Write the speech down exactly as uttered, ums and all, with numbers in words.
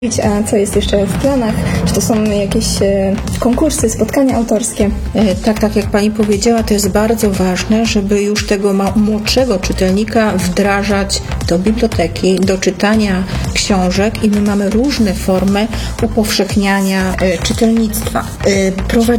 A co jest jeszcze w planach? Czy to są jakieś konkursy, spotkania autorskie? Tak, tak jak Pani powiedziała, to jest bardzo ważne, żeby już tego młodszego czytelnika wdrażać do biblioteki, do czytania książek i my mamy różne formy upowszechniania czytelnictwa. Prowadzimy